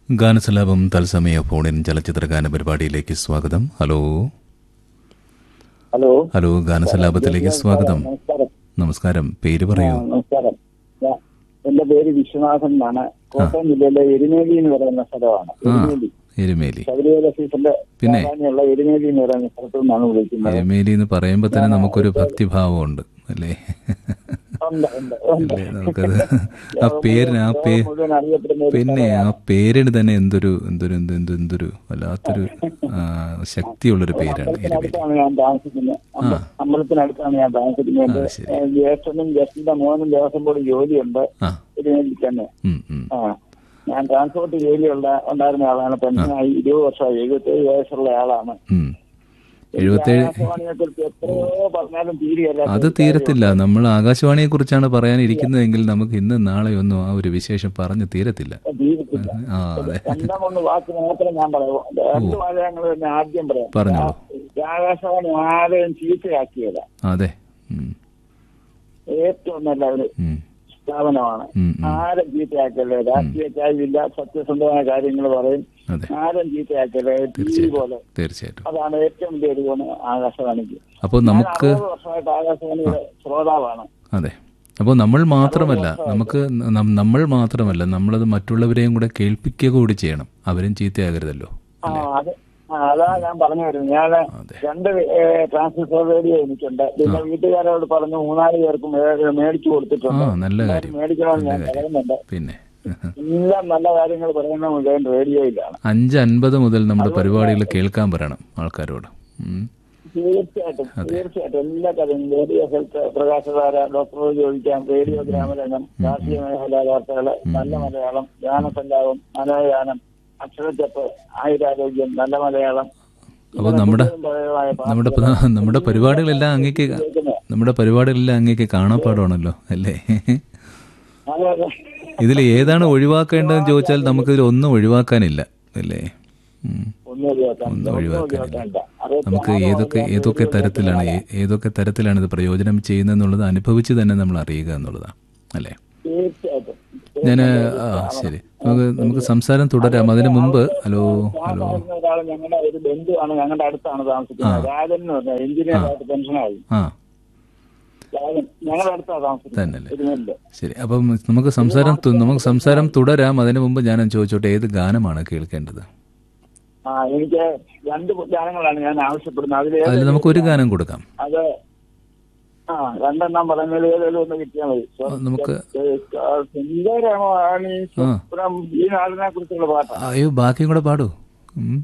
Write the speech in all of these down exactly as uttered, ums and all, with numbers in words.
ഗാനസലാപം തത്സമയ ഫോണിൻ ചലച്ചിത്ര ഗാന പരിപാടിയിലേക്ക് സ്വാഗതം. ഹലോ ഹലോ ഹലോ ഗാനസലാപത്തിലേക്ക് സ്വാഗതം. നമസ്കാരം. പേര് പറയൂ. നമസ്കാരം. എന്റെ പേര് വിശ്വനാഥൻ എന്നാണ്. കോട്ടയം ജില്ലയിലെ എരുമേലി എന്ന് പറയുന്ന സ്ഥലമാണ്. എരുമേലി എരുമേലി ശബരിമല സീസണിലെ പിന്നെ പ്രാധാന്യമുള്ള എരുമേലി എന്ന് പറയുന്ന സ്ഥലത്തു നിന്നാണ് വിളിക്കുന്നത്. എരുമേലി എന്ന് പറയുമ്പോൾ തന്നെ നമുക്കൊരു ഭക്തിഭാവം ഉണ്ട് അല്ലേ? ഉണ്ട്, ഉണ്ട്, ഉണ്ട്. അല്ലേ നമുക്കത് ആ പേരിന് ആ പേ മുഴുവൻ അറിയപ്പെടുന്ന ഒരു പിന്നെ ആ പേരിന് തന്നെ എന്തൊരു എന്തൊരു എന്ത് എന്ത് എന്തൊരു വല്ലാത്തൊരു ആ, ശക്തിയുള്ളൊരു പേരാണ് എരുമേലി. അടുത്താണ് ഞാൻ താമസിക്കുന്നത്. അമ്പ- അമ്പലത്തിനടുത്താണ് ഞാൻ താമസിക്കുന്നത്. എന്റെ ആ, ശരി. ഏഹ്, ജ്യേഷ്ഠനും ജ്യേഷ്ഠന്റെ മോനും ദേവസ്വം ബോർഡ് ജോലിയുണ്ട് ആ എരുമേലി തന്നെ. ഉം, ഉം. ആ ഞാൻ ട്രാൻസ്പോർട്ട് ജോലിയുള്ള ഉണ്ടായിരുന്ന ആളാണ്. പെൻഷനായി ഇരുപത് വർഷമായി. എഴുപത്തേഴ് വയസ്സുള്ള ആളാണ്. ഉം. എഴുപത്തേഴ് ആകാശവാണിയെ കുറിച്ച് എത്രയോ പറഞ്ഞാലും തീരുകയല്ല. അത് തീരത്തില്ല. നമ്മൾ ആകാശവാണിയെ കുറിച്ചാണ് പറയാനിരിക്കുന്നതെങ്കിൽ നമുക്ക് ഇന്ന് നാളെയൊന്നും ആ ഒരു വിശേഷം പറഞ്ഞു തീരത്തില്ല. തീരത്തില്ല. ആ അതെ, രണ്ടാം ഒന്ന് വാക്ക് മാത്രം ഞാൻ പറയാം. രണ്ട് മലയാളങ്ങൾ തന്നെ ആദ്യം പറയാം. പറഞ്ഞോളൂ. ആകാശവാണി ആരെയും ചീത്തയാക്കിയല്ല. അതെ. ഉം, ഏറ്റവും നല്ല ഒരു ഉം, സ്ഥാപനമാണ്. ഉം, ഉം. ആരും ചീത്തയാക്കല്ലേ. രാഷ്ട്രീയ ചായവില്ല. സത്യസന്ധമായ കാര്യങ്ങൾ പറയും. അതെ, ആരും ചീത്തയാക്കല്ലേ. ടി വി പോലെ. തീർച്ചയായിട്ടും. അതാണ് ഏറ്റവും വലിയ ഒരു ഗുണം ആകാശവാണിക്ക്. അപ്പോൾ ഞാൻ നമുക്ക് അറുപത് വർഷമായിട്ട് ആകാശവാണിയുടെ ശ്രോതാവാണ്. അതെ, അപ്പോൾ നമ്മൾ മാത്രമല്ല നമുക്ക് നം- നമ്മൾ മാത്രമല്ല നമ്മളത് മറ്റുള്ളവരെയും കൂടെ കേൾപ്പിക്കുക കൂടി ചെയ്യണം. അവരും ചീത്തയാകരുതല്ലോ. ആ അത് ആ, അതാ ഞാൻ പറഞ്ഞു വരുന്നത്. ഞാൻ അതെ. രണ്ട് ട്രാൻസ്മിറ്റർ റേഡിയോ എനിക്കുണ്ട്. പിന്നെ വീട്ടുകാരോട് പറഞ്ഞു മൂന്നാല് പേർക്ക് മേ- മേടിച്ചു ആ കൊടുത്തിട്ടുണ്ട്. നല്ല കാര്യം, മേടിക്കണമെന്ന് നല്ല ഞാൻ കാര്യം. പറയുന്നുണ്ട്. പിന്നെ എല്ലാം നല്ല കാര്യങ്ങൾ പറയുന്ന മുഴുവൻ റേഡിയോയിലാണ്. അഞ്ച് അൻപത് മുതൽ നമ്മുടെ പരിപാടികൾ കേൾക്കാൻ പറയണം ആൾക്കാരോട്. ഉം. തീർച്ചയായിട്ടും തീർച്ചയായിട്ടും എല്ലാ കാര്യങ്ങളും റേഡിയോ ഹെൽത്ത്, പ്രകാശധാര, ഡോക്ടറോട് ചോദിക്കാം, റേഡിയോ ഗ്രാമരംഗം, കാർഷിക മേഖലാ വാർത്തകള്, നല്ല മലയാളം, ഗാനസല്ലാപം, മനോഗാനം, അക്ഷരച്ചപ്പ്, ആയുരാരോഗ്യം, നല്ല മലയാളം. അപ്പോൾ നമ്മുടെ നമ്മുടെ പ- നമ്മുടെ പരിപാടികളെല്ലാം അങ്ങേക്ക് നമ്മുടെ പരിപാടികളെല്ലാം അങ്ങേക്ക് കാണാപ്പാടാണല്ലോ അല്ലേ? ഇതിൽ ഏതാണ് ഒഴിവാക്കേണ്ടതെന്ന് ചോദിച്ചാൽ നമുക്കിതിൽ ഒന്നും ഒഴിവാക്കാനില്ല അല്ലേ? ഉം. ഒന്നും ഒഴിവാക്കാൻ ഒന്നും ഒഴിവാക്കാനില്ല. ഒഴിവാക്കാൻ നമുക്ക് ഏതൊക്കെ ഏതൊക്കെ തരത്തിലാണ് ഏ- ഏതൊക്കെ തരത്തിലാണ് ഇത് പ്രയോജനം ചെയ്യുന്നതെന്നുള്ളത് അനുഭവിച്ച് തന്നെ നമ്മൾ അറിയുക എന്നുള്ളതാണ് അല്ലേ? തീർച്ചയായിട്ടും ഞാൻ ആ ശരി, നമുക്ക് നമുക്ക് സംസാരം തുടരാം. അതിനു മുമ്പ് ഹലോ ഹലോ സാധാരണ ഒരാൾ ഞങ്ങളുടെ ഒരു ബന്ധുവാണ്. ഞങ്ങളുടെ അടുത്താണ് താമസിക്കുന്നത്. രാജൻ എന്ന് പറഞ്ഞാൽ എഞ്ചിനീയർ ആയിട്ട് പെൻഷനായി. ആ രാജൻ ഞങ്ങളുടെ അടുത്താണ് താമസിക്കുന്നത്. തന്നെയല്ലേ? ഇരുമേലില്. ശരി, അപ്പം നമുക്ക് സംസാരം തു- നമുക്ക് സംസാരം തുടരാം. അതിനു മുമ്പ് ഞാൻ ചോദിച്ചോട്ടെ, ഏത് ഗാനമാണ് കേൾക്കേണ്ടത്? ആ എനിക്ക് രണ്ട് ഗാനങ്ങളാണ് ഞാൻ ആവശ്യപ്പെടുന്നത്. അതിൽ അതിൽ നമുക്ക് ഒരു ഗാനം കൊടുക്കാം. അത് ആ രണ്ടെണ്ണം പറയുന്നതിൽ ഏതെങ്കിലും ഒന്ന് കിട്ടിയാൽ മതി. നമുക്ക് സുന്ദരമാണ് ഈ സ്വപ്നം, ഈ നാടിനെ കുറിച്ചുള്ള പാട്ടാണ്. അയ്യോ ബാക്കിയും കൂടെ പാടൂ. ഉം.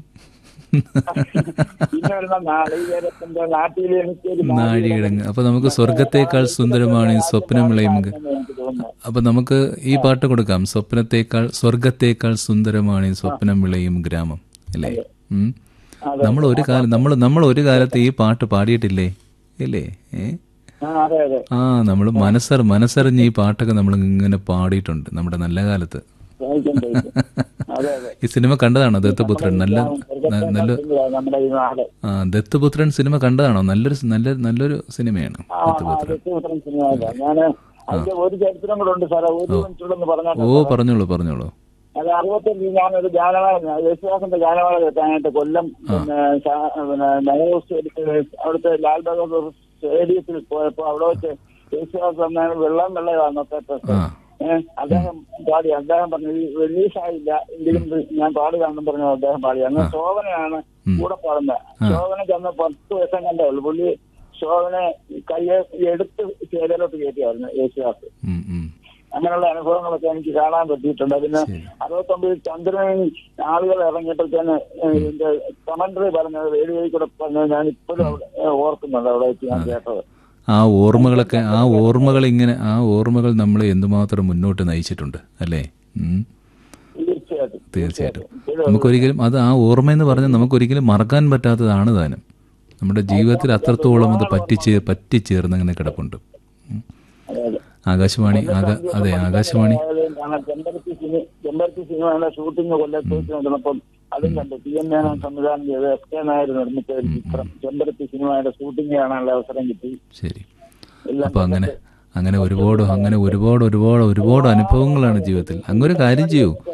പിന്നെ വരുന്ന നാളികേരത്തിന്റെ നാട്ടിൽ എനിക്കൊരു നാഴികിടങ്ങ്. അപ്പൊ നമുക്ക് സ്വർഗത്തേക്കാൾ സുന്ദരമാണ് ഈ സ്വപ്നമിളയും. എനിക്ക് തോന്നുന്നു. അപ്പൊ നമുക്ക് ഈ പാട്ട് കൊടുക്കാം. സ്വപ്നത്തേക്കാൾ സ്വർഗത്തേക്കാൾ സുന്ദരമാണ് ഈ സ്വപ്നം വിളയും ഗ്രാമം അല്ലേ? ഉം. നമ്മൾ ഒരു കാലം നമ്മൾ നമ്മൾ ഒരു കാലത്ത് ഈ പാട്ട് പാടിയിട്ടില്ലേ ഇല്ലേ? ഏ ആ അതെ അതെ ആ നമ്മൾ മനസ്സർ മനസ്സറിഞ്ഞ് ഈ പാട്ടൊക്കെ നമ്മൾ ഇങ്ങനെ പാടിയിട്ടുണ്ട് നമ്മുടെ നല്ല കാലത്ത്. സഹിക്കാൻ കഴിയും. അതെ അതെ ഈ സിനിമ കണ്ടതാണോ ദത്തുപുത്രൻ? നല്ല ന- നല്ല നമ്മുടെ ഈ നാട്. ആ ദത്തുപുത്രൻ സിനിമ കണ്ടതാണോ? നല്ലൊരു നല്ല നല്ലൊരു സിനിമയാണ് ആ ദത്തുപുത്രൻ. ദത്തുപുത്രൻ സിനിമയില്ല. ഞാന് അതിന്റെ ഒരു ചരിത്രം കൂടെ ഉണ്ട് സാറേ. ഒരു മിനിറ്റുള്ളെന്ന് പറഞ്ഞാൽ ഓ പറഞ്ഞോളൂ പറഞ്ഞോളൂ. അത് അറുപത്തഞ്ച് ഞാനൊരു ഗാനമേള യേശുദാസിന്റെ ഗാനമേള കേൾക്കാനായിട്ട് കൊല്ലം പിന്നെ ശാ- പിന്നെ നെഹ്റു സ്റ്റേഡിയം അവിടുത്തെ ലാൽ ബഹദൂർ സ്റ്റേഡിയത്തിൽ പോയപ്പോ അവിടെ വെച്ച് യേശുദാസ് പറഞ്ഞാൽ വെള്ളം വെള്ളമാണ് അന്നത്തെ പ്രശ്നം. ആ ഏഹ് അദ്ദേഹം പാടി. അദ്ദേഹം പറഞ്ഞു ഈ റിലീസായില്ല എങ്കിലും ഞാൻ പാടുകയാണെന്ന് പറഞ്ഞു അദ്ദേഹം പാടി. അങ്ങനെ ശോഭനയാണ് കൂടെ പാടുന്നത്. ശോഭനയ്ക്ക് അന്ന് പത്ത് വയസ്സം കണ്ടേ ഉള്ളു. പുള്ളി ശോഭനെ കയ്യെ എടുത്ത് ചേരലോട്ട് കയറ്റിയായിരുന്നു യേശുദാസ്. ഉം, ഉം. അങ്ങനെയുള്ള അനുഭവങ്ങളൊക്കെ എനിക്ക് കാണാൻ പറ്റിയിട്ടുണ്ട്. പിന്നെ അറുപത്തൊമ്പതിൽ ചന്ദ്രനിൽ ആളുകൾ ഇറങ്ങിയപ്പോഴത്തേന് ഇതിന്റെ കമന്ററി പറഞ്ഞത് റേഡിയോയിൽ കൂടെ പറഞ്ഞത് ഞാൻ ഇപ്പോഴും അവിടെ ഓർക്കുന്നുണ്ട്. അവിടെ വെച്ച് ഞാൻ കേട്ടത്. ആ ഓർമ്മകളൊക്കെ ആ ഓർമ്മകൾ ഇങ്ങനെ ആ ഓർമ്മകൾ നമ്മളെ എന്തുമാത്രം മുന്നോട്ട് നയിച്ചിട്ടുണ്ട് അല്ലേ? ഉം. തീർച്ചയായിട്ടും തീർച്ചയായിട്ടും നമുക്കൊരിക്കലും അത് ആ ഓർമ്മയെന്ന് പറഞ്ഞാൽ നമുക്കൊരിക്കലും മറക്കാൻ പറ്റാത്തതാണ് താനും. നമ്മുടെ ജീവിതത്തിൽ അത്രത്തോളം അത് പറ്റിച്ചേ പറ്റിച്ചേർന്ന് അങ്ങനെ കിടപ്പുണ്ട്. ഉം. അതെ അതെ ആകാശവാണി ആകാ അതെ ആകാശവാണി ചെമ്പരത്തി സിനിമ ചെമ്പരത്തി സിനിമയുടെ ഷൂട്ടിംഗ് കൊല്ലത്ത് വെച്ച് നടന്നപ്പം അതും കണ്ടു. ടി എൻ മേനോൻ സംവിധാനം ചെയ്ത് എസ് കെ നായർ നിർമ്മിച്ച ഒരു ചിത്രം ചെമ്പരത്തി സിനിമയുടെ ഷൂട്ടിംഗ് കാണാനുള്ള അവസരം കിട്ടി. ശരി. അപ്പൊ അങ്ങനെ അങ്ങനെ ഒരുപാട് അങ്ങനെ ഒരുപാട് ഒരുപാട് ഒരുപാട് അനുഭവങ്ങളാണ് ജീവിതത്തിൽ. അങ്ങൊരു കാര്യം ചെയ്യൂ,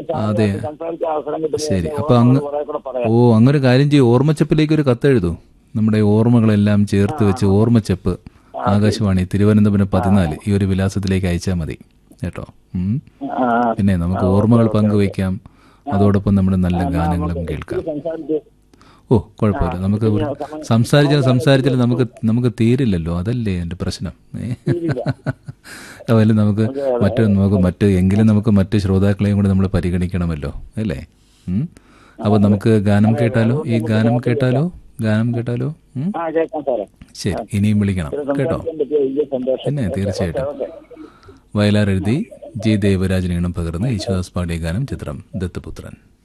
അതെ. സംസാരിക്കാൻ അവസരം ശരി. കിട്ടുന്നത് അപ്പൊ അങ്ങ് കുറെ കൂടെ പറയാം. ഓ അങ്ങൊരു കാര്യം ചെയ്യും, ഓർമ്മച്ചപ്പിലേക്ക് ഒരു കത്തെഴുതൂ. നമ്മുടെ ഓർമ്മകളെല്ലാം ചേർത്ത് വെച്ച് ഓർമ്മച്ചപ്പ് ആകാശവാണി തിരുവനന്തപുരം പതിനാല് ഈ ഒരു വിലാസത്തിലേക്ക് അയച്ചാൽ മതി കേട്ടോ. ഉം. ആ, പിന്നെ നമുക്ക് ഓർമ്മകൾ പങ്കുവയ്ക്കാം, അതോടൊപ്പം നമ്മുടെ നല്ല ഗാനങ്ങളും കേൾക്കാം. സംസാരിച്ച് ഓ കുഴപ്പമില്ല, നമുക്ക് ഒരു സംസാരിച്ചാൽ സംസാരിച്ചാൽ നമുക്ക് നമുക്ക് തീരില്ലല്ലോ, അതല്ലേ എൻ്റെ പ്രശ്നം. അതുപോലെ നമുക്ക് മറ്റു നമുക്ക് മറ്റ് എങ്കിലും നമുക്ക് മറ്റ് ശ്രോതാക്കളെയും കൂടെ നമ്മൾ പരിഗണിക്കണമല്ലോ, അല്ലേ? അപ്പോൾ നമുക്ക് ഗാനം കേട്ടാലോ? ഈ ഗാനം കേട്ടാലോ? ഗാനം കേട്ടാലോ? ഉം? ആ, കേൾക്കാം സാറേ. ശരി, ഇനിയും വിളിക്കണം കേട്ടോ. സംസാരിക്കാൻ പറ്റിയ വലിയ സന്തോഷം. പിന്നെ തീർച്ചയായിട്ടും. ഓക്കെ. വയലാർ എഴുതി ജി ദേവരാജൻ ഈണം പകർന്ന് യേശുദാസ് പാടിയ ഗാനം, ചിത്രം ദത്തപുത്രൻ.